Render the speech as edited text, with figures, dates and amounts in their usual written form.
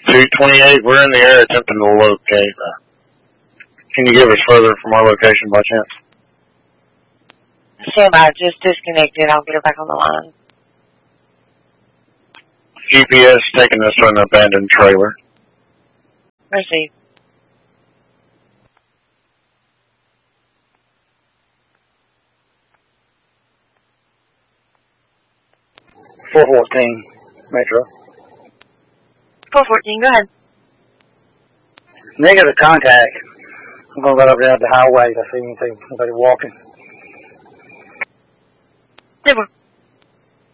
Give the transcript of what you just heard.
228, we're in the air attempting to locate. Can you give us further from our location by chance? Stand by, just disconnected. I'll get her back on the line. GPS taking us to an abandoned trailer. Receive. .414 Metro. 414, go ahead. Negative contact. I'm going to go over down the highway if I see anybody walking. Super.